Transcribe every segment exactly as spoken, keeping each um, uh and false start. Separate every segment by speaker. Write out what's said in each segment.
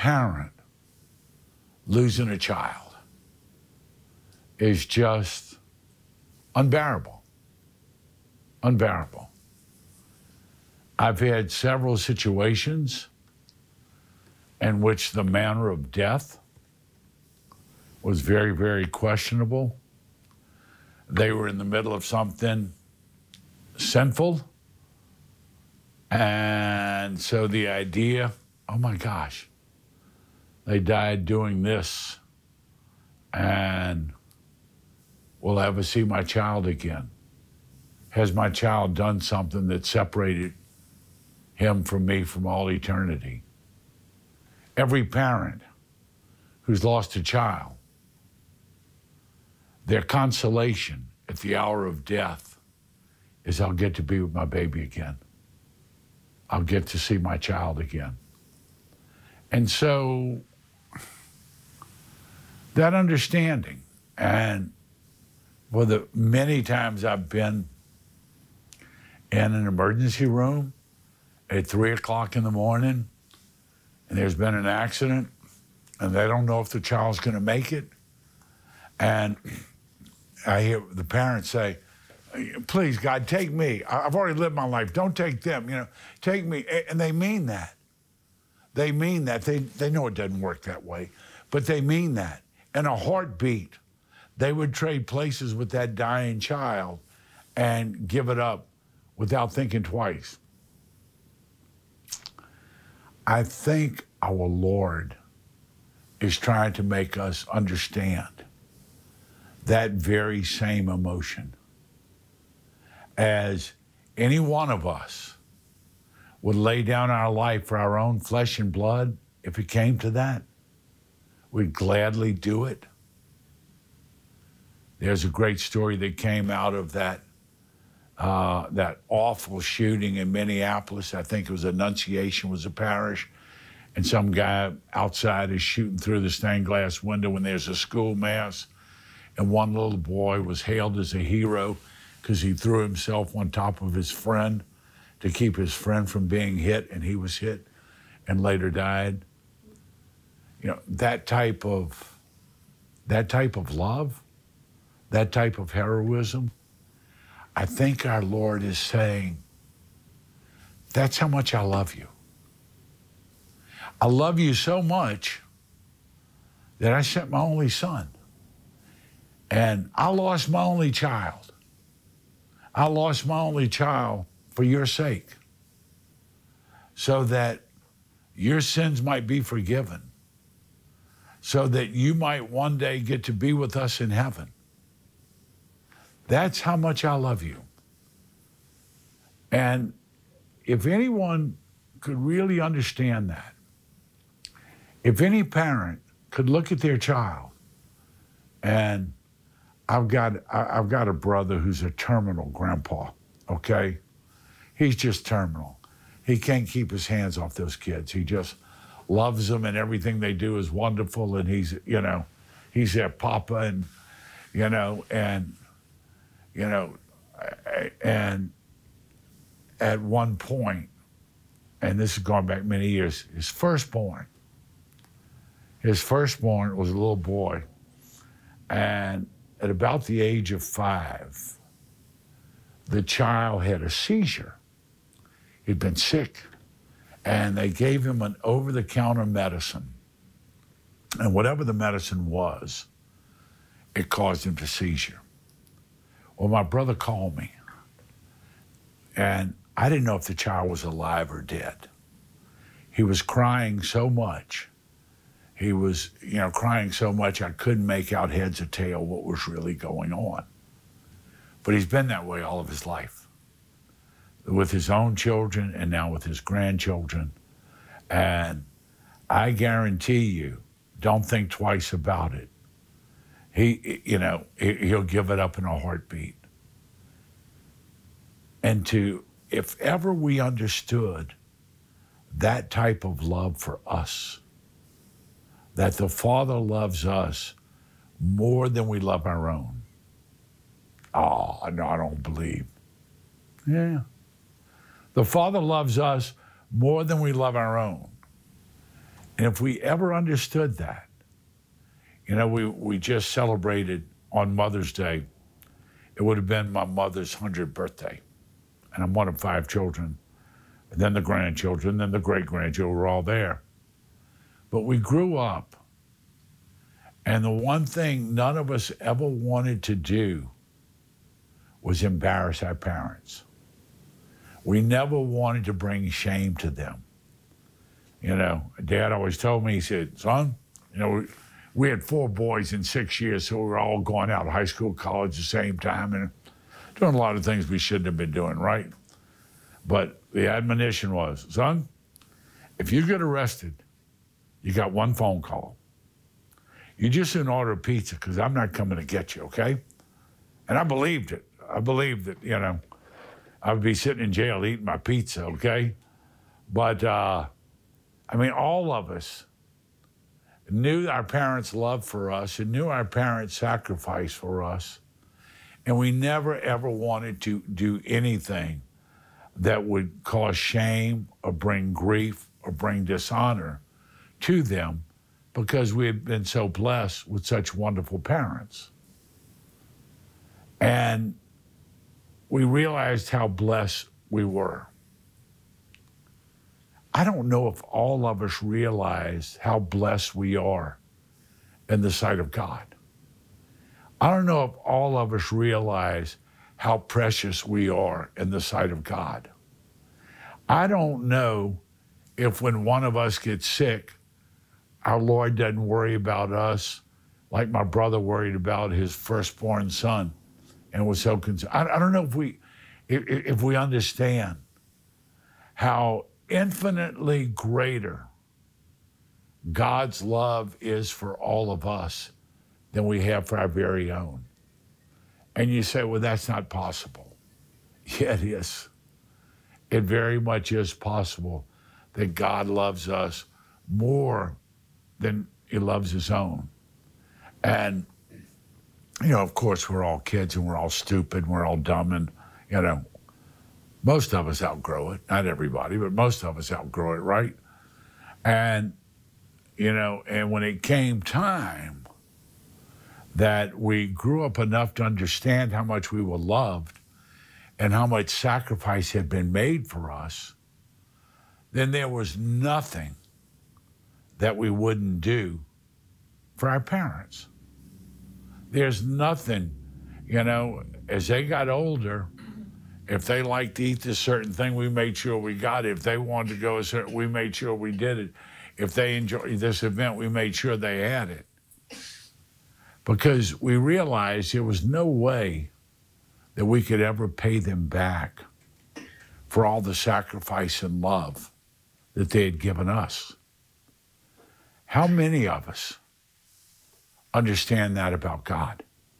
Speaker 1: parent losing a child is just unbearable. Unbearable. I've had several situations in which the manner of death was very, very questionable. They were in the middle of something sinful. And so the idea, oh my gosh, they died doing this, and will I ever see my child again? Has my child done something that separated him from me from all eternity? Every parent who's lost a child, their consolation at the hour of death is, I'll get to be with my baby again. I'll get to see my child again. And so that understanding, and for the many times I've been in an emergency room at three o'clock in the morning, and there's been an accident, and they don't know if the child's gonna make it, and I hear the parents say, please, God, take me. I've already lived my life. Don't take them, you know, take me. And they mean that. They mean that. They, they know it doesn't work that way, but they mean that. In a heartbeat, they would trade places with that dying child and give it up without thinking twice. I think our Lord is trying to make us understand that very same emotion. As any one of us would lay down our life for our own flesh and blood, if it came to that, we'd gladly do it. There's a great story that came out of that uh, that awful shooting in Minneapolis. I think it was Annunciation was a parish, and some guy outside is shooting through the stained glass window when there's a school mass, and one little boy was hailed as a hero because he threw himself on top of his friend to keep his friend from being hit, and he was hit and later died. You know, that type of, that type of love, that type of heroism, I think our Lord is saying, that's how much I love you. I love you so much that I sent my only son. And I lost my only child. I lost my only child for your sake, so that your sins might be forgiven, so that you might one day get to be with us in heaven. That's how much I love you. And if anyone could really understand that, if any parent could look at their child, and I've got, I've got a brother who's a terminal grandpa, okay? He's just terminal. He can't keep his hands off those kids. He just loves them, and everything they do is wonderful, and he's, you know, he's their papa, and, you know, and, you know, and at one point, and this is going back many years, his firstborn, his firstborn was a little boy, and at about the age of five, the child had a seizure. He'd been sick, and they gave him an over-the-counter medicine. And whatever the medicine was, it caused him to seizure. Well, my brother called me, and I didn't know if the child was alive or dead. He was crying so much. He was, you know, crying so much I couldn't make out heads or tail what was really going on. But he's been that way all of his life, with his own children and now with his grandchildren. And I guarantee you, don't think twice about it. He, you know, he'll give it up in a heartbeat. And to, if ever we understood that type of love for us, that the Father loves us more than we love our own. Oh, no, I don't believe. Yeah. The Father loves us more than we love our own. And if we ever understood that, you know, we, we just celebrated on Mother's Day. It would have been my mother's hundredth birthday. And I'm one of five children. And then the grandchildren, then the great-grandchildren were all there. But we grew up, and the one thing none of us ever wanted to do was embarrass our parents. We never wanted to bring shame to them. You know, Dad always told me, he said, son, you know, we, we had four boys in six years, so we were all going out of high school, college at the same time, and doing a lot of things we shouldn't have been doing, right? But the admonition was, son, if you get arrested, you got one phone call. You just didn't order a pizza because I'm not coming to get you, okay? And I believed it. I believed that, you know, I would be sitting in jail eating my pizza, okay? But, uh, I mean, all of us knew our parents' love for us and knew our parents' sacrifice for us. And we never, ever wanted to do anything that would cause shame or bring grief or bring dishonor to them because we had been so blessed with such wonderful parents. And we realized how blessed we were. I don't know if all of us realize how blessed we are in the sight of God. I don't know if all of us realize how precious we are in the sight of God. I don't know if when one of us gets sick, our Lord doesn't worry about us like my brother worried about his firstborn son and was so concerned. I, I don't know if we, if, if we understand how infinitely greater God's love is for all of us than we have for our very own. And you say, well, that's not possible. Yeah, it is. It very much is possible that God loves us more than he loves his own. And, you know, of course, we're all kids and we're all stupid and we're all dumb and, you know, most of us outgrow it. Not everybody, but most of us outgrow it, right? And, you know, and when it came time that we grew up enough to understand how much we were loved and how much sacrifice had been made for us, then there was nothing that we wouldn't do for our parents. There's nothing, you know, as they got older, if they liked to eat this certain thing, we made sure we got it. If they wanted to go a certain, we made sure we did it. If they enjoyed this event, we made sure they had it. Because we realized there was no way that we could ever pay them back for all the sacrifice and love that they had given us. How many of us understand that about God?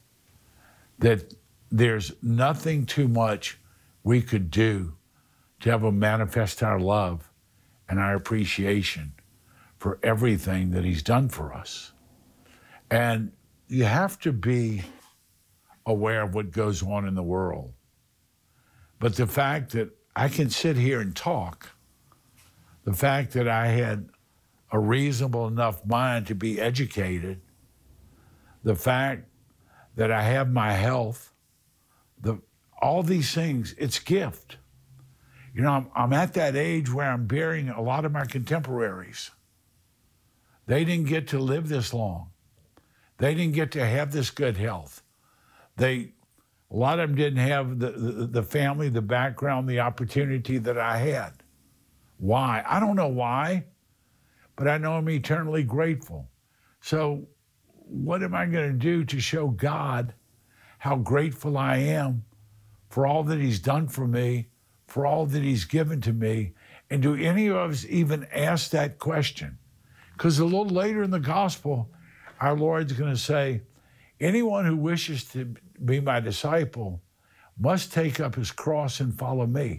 Speaker 1: That there's nothing too much we could do to ever manifest our love and our appreciation for everything that he's done for us. And you have to be aware of what goes on in the world. But the fact that I can sit here and talk, the fact that I had a reasonable enough mind to be educated, the fact that I have my health, the all these things, it's gift. You know, I'm, I'm at that age where I'm burying a lot of my contemporaries. They didn't get to live this long. They didn't get to have this good health. They, a lot of them didn't have the, the, the family, the background, the opportunity that I had. Why? I don't know why, but I know I'm eternally grateful. So what am I going to do to show God how grateful I am for all that he's done for me, for all that he's given to me? And do any of us even ask that question? Because a little later in the gospel, our Lord's going to say, anyone who wishes to be my disciple must take up his cross and follow me.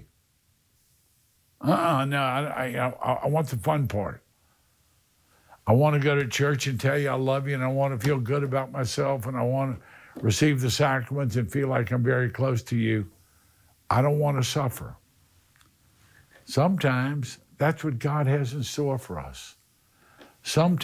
Speaker 1: Uh-uh, no, I, I, I want the fun part. I want to go to church and tell you I love you, and I want to feel good about myself, and I want to receive the sacraments and feel like I'm very close to you. I don't want to suffer. Sometimes that's what God has in store for us. Sometimes